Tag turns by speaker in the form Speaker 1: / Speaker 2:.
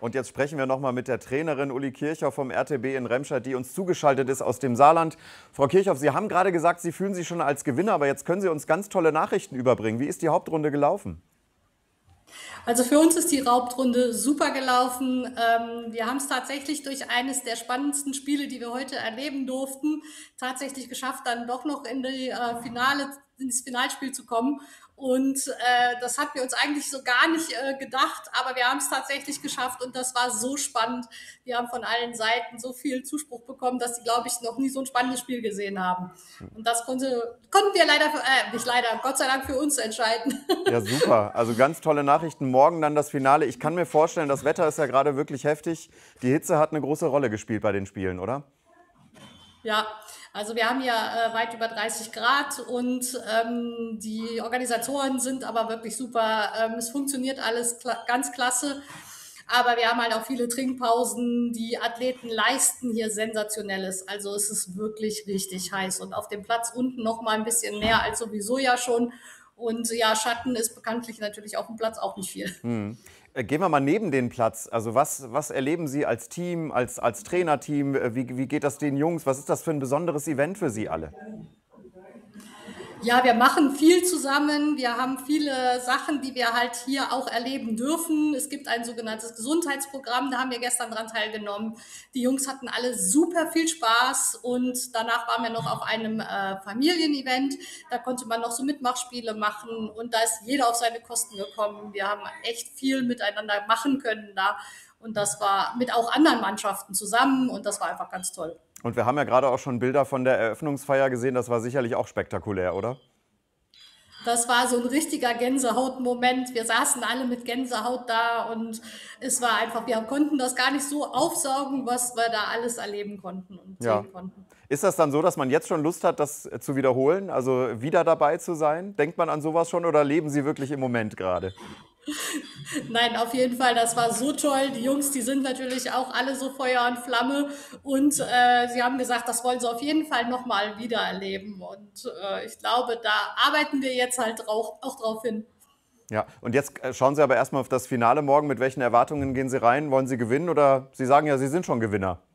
Speaker 1: Und jetzt sprechen wir noch mal mit der Trainerin Uli Kirchhoff vom RTB in Remscheid, die uns zugeschaltet ist aus dem Saarland. Frau Kirchhoff, Sie haben gerade gesagt, Sie fühlen sich schon als Gewinner, aber jetzt können Sie uns ganz tolle Nachrichten überbringen. Wie ist die Hauptrunde gelaufen?
Speaker 2: Also für uns ist die Hauptrunde super gelaufen. Wir haben es tatsächlich durch eines der spannendsten Spiele, die wir heute erleben durften, tatsächlich geschafft, dann doch noch ins Finalspiel zu kommen. Und das hatten wir uns eigentlich so gar nicht gedacht, aber wir haben es tatsächlich geschafft und das war so spannend. Wir haben von allen Seiten so viel Zuspruch bekommen, dass sie, glaube ich, noch nie so ein spannendes Spiel gesehen haben. Und das konnten wir leider, nicht leider, Gott sei Dank für uns entscheiden.
Speaker 1: Ja, super. Also ganz tolle Nachrichten. Morgen dann das Finale. Ich kann mir vorstellen, das Wetter ist ja gerade wirklich heftig. Die Hitze hat eine große Rolle gespielt bei den Spielen, oder?
Speaker 2: Ja, also wir haben ja weit über 30 Grad und die Organisatoren sind aber wirklich super. Es funktioniert alles ganz klasse, aber wir haben halt auch viele Trinkpausen. Die Athleten leisten hier Sensationelles. Also es ist wirklich richtig heiß und auf dem Platz unten noch mal ein bisschen mehr als sowieso ja schon. Und ja, Schatten ist bekanntlich natürlich auf dem Platz auch nicht viel.
Speaker 1: Hm. Gehen wir mal neben den Platz. Also was erleben Sie als Team, als Trainerteam? Wie geht das den Jungs? Was ist das für ein besonderes Event für Sie alle?
Speaker 2: Ja, wir machen viel zusammen. Wir haben viele Sachen, die wir halt hier auch erleben dürfen. Es gibt ein sogenanntes Gesundheitsprogramm, da haben wir gestern dran teilgenommen. Die Jungs hatten alle super viel Spaß und danach waren wir noch auf einem Familienevent. Da konnte man noch so Mitmachspiele machen und da ist jeder auf seine Kosten gekommen. Wir haben echt viel miteinander machen können da und das war mit auch anderen Mannschaften zusammen und das war einfach ganz toll.
Speaker 1: Und wir haben ja gerade auch schon Bilder von der Eröffnungsfeier gesehen. Das war sicherlich auch spektakulär, oder?
Speaker 2: Das war so ein richtiger Gänsehautmoment. Wir saßen alle mit Gänsehaut da und es war einfach, wir konnten das gar nicht so aufsaugen, was wir da alles erleben konnten und
Speaker 1: Ja.
Speaker 2: sehen konnten.
Speaker 1: Ist das dann so, dass man jetzt schon Lust hat, das zu wiederholen, also wieder dabei zu sein? Denkt man an sowas schon oder leben Sie wirklich im Moment gerade?
Speaker 2: Nein, auf jeden Fall, das war so toll. Die Jungs, die sind natürlich auch alle so Feuer und Flamme und sie haben gesagt, das wollen sie auf jeden Fall nochmal wieder erleben und ich glaube, da arbeiten wir jetzt halt auch drauf hin.
Speaker 1: Ja, und jetzt schauen Sie aber erstmal auf das Finale morgen. Mit welchen Erwartungen gehen Sie rein? Wollen Sie gewinnen oder Sie sagen ja, Sie sind schon Gewinner?